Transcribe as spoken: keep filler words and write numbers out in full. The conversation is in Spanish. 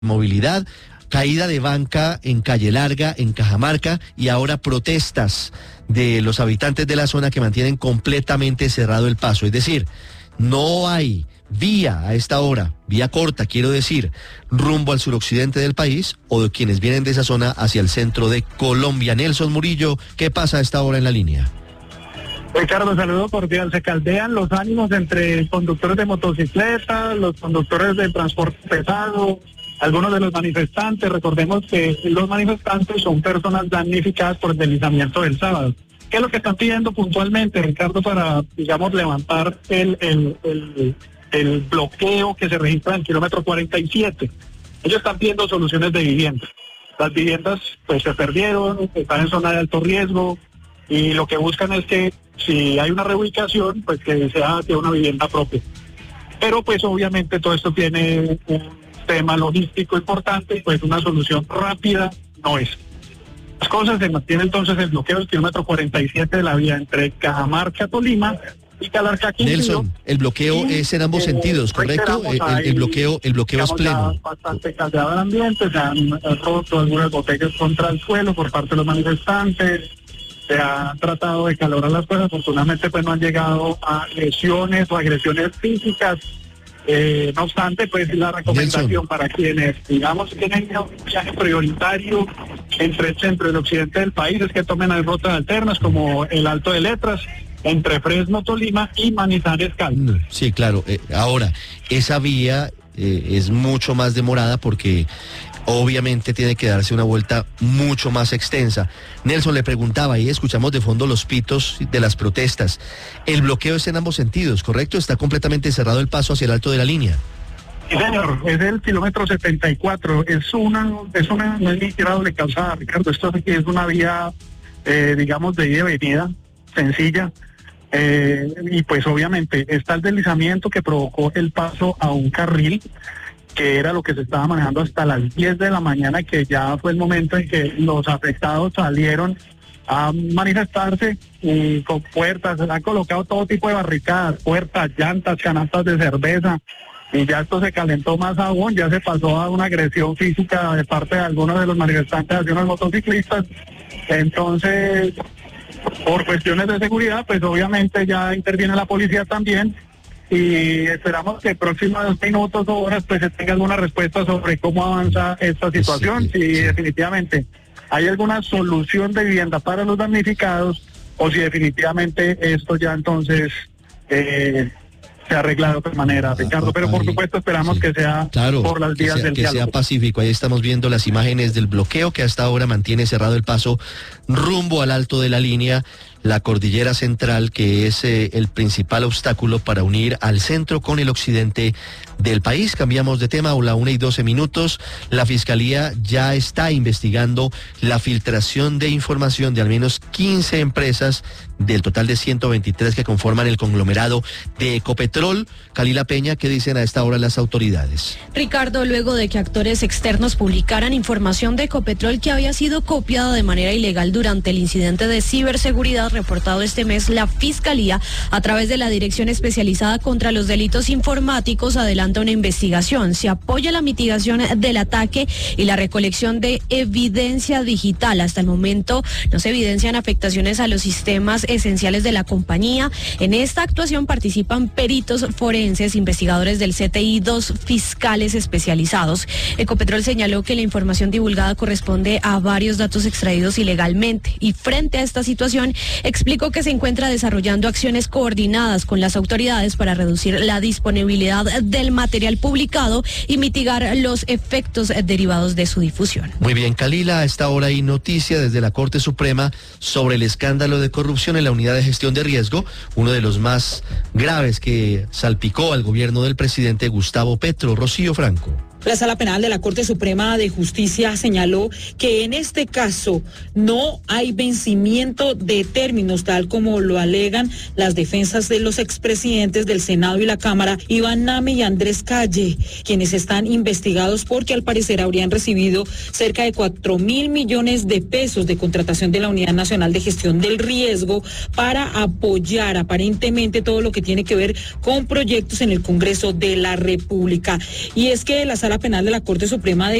movilidad, caída de banca en Calle Larga, en Cajamarca, y ahora protestas de los habitantes de la zona que mantienen completamente cerrado el paso. Es decir, no hay vía a esta hora, vía corta, quiero decir, rumbo al suroccidente del país o de quienes vienen de esa zona hacia el centro de Colombia. Nelson Murillo, ¿qué pasa a esta hora en la línea? Ricardo, saludo cordial. Se caldean los ánimos entre conductores de motocicletas, los conductores de transporte pesado, algunos de los manifestantes. Recordemos que los manifestantes son personas damnificadas por el deslizamiento del sábado. ¿Qué es lo que están pidiendo puntualmente, Ricardo, para, digamos, levantar el, el, el, el bloqueo que se registra en el kilómetro cuarenta y siete? Ellos están pidiendo soluciones de vivienda. Las viviendas pues se perdieron, están en zona de alto riesgo, y lo que buscan es que si hay una reubicación, pues que sea de una vivienda propia. Pero pues obviamente todo esto tiene un tema logístico importante, y pues una solución rápida no es. Las cosas se mantiene entonces el bloqueo del kilómetro cuarenta y siete de la vía entre Cajamarca, Tolima y Calarcá, Quindío. Nelson, el bloqueo y, es en ambos eh, sentidos, ¿correcto? El, el, el bloqueo, el bloqueo es pleno. Bastante caldeado el ambiente, se han roto algunas botellas contra el suelo por parte de los manifestantes. Se ha tratado de calibrar las cosas, afortunadamente pues no han llegado a lesiones o agresiones físicas. Eh, no obstante, pues la recomendación Nelson, para quienes, digamos, tienen un viaje prioritario entre el centro y el occidente del país, es que tomen las rutas alternas como el Alto de Letras, entre Fresno, Tolima y Manizales, Cali. Sí, claro. Eh, ahora, esa vía eh, es mucho más demorada porque obviamente tiene que darse una vuelta mucho más extensa. Nelson, le preguntaba, y escuchamos de fondo los pitos de las protestas. El bloqueo es en ambos sentidos, ¿correcto? Está completamente cerrado el paso hacia el alto de la línea. Sí, señor, es el kilómetro setenta y cuatro. Es una, es una, no es ni siquiera doble calzada, Ricardo. Esto es una vía, eh, digamos, de ida y venida, sencilla. Eh, y pues obviamente está el deslizamiento que provocó el paso a un carril, que era lo que se estaba manejando hasta las diez de la mañana, que ya fue el momento en que los afectados salieron a manifestarse y con puertas, se han colocado todo tipo de barricadas, puertas, llantas, canastas de cerveza, y ya esto se calentó más aún, ya se pasó a una agresión física de parte de algunos de los manifestantes hacia unos motociclistas. Entonces, por cuestiones de seguridad, pues obviamente ya interviene la policía también, y esperamos que próximos minutos o horas pues se tenga alguna respuesta sobre cómo avanza esta situación, sí, si sí. definitivamente hay alguna solución de vivienda para los damnificados, o si definitivamente esto ya entonces eh, se ha arreglado de otra manera, Ricardo. Ah, pero por supuesto esperamos sí. que sea claro, por las vías sea, del que diálogo. sea pacífico. Ahí estamos viendo las imágenes del bloqueo que hasta ahora mantiene cerrado el paso rumbo al alto de la línea, la cordillera central, que es eh, el principal obstáculo para unir al centro con el occidente del país. Cambiamos de tema, a la una y doce minutos. La Fiscalía ya está investigando la filtración de información de al menos quince empresas del total de ciento veintitrés que conforman el conglomerado de Ecopetrol. Kalila Peña, ¿qué dicen a esta hora las autoridades? Ricardo, luego de que actores externos publicaran información de Ecopetrol que había sido copiada de manera ilegal durante el incidente de ciberseguridad reportado este mes, la Fiscalía, a través de la Dirección Especializada contra los Delitos Informáticos, adelanta una investigación. Se apoya la mitigación del ataque y la recolección de evidencia digital. Hasta el momento no se evidencian afectaciones a los sistemas esenciales de la compañía. En esta actuación participan peritos forenses, investigadores del C T I, dos fiscales especializados. Ecopetrol señaló que la información divulgada corresponde a varios datos extraídos ilegalmente, y frente a esta situación explicó que se encuentra desarrollando acciones coordinadas con las autoridades para reducir la disponibilidad del material publicado y mitigar los efectos derivados de su difusión. Muy bien, Kalila, a esta hora hay noticia desde la Corte Suprema sobre el escándalo de corrupción en la Unidad de Gestión de Riesgo, uno de los más graves que salpicó al gobierno del presidente Gustavo Petro. Rocío Franco. La Sala Penal de la Corte Suprema de Justicia señaló que en este caso no hay vencimiento de términos, tal como lo alegan las defensas de los expresidentes del Senado y la Cámara, Iván Name y Andrés Calle, quienes están investigados porque al parecer habrían recibido cerca de cuatro mil millones de pesos de contratación de la Unidad Nacional de Gestión del Riesgo para apoyar aparentemente todo lo que tiene que ver con proyectos en el Congreso de la República. Y es que la Sala Sala Penal de la Corte Suprema de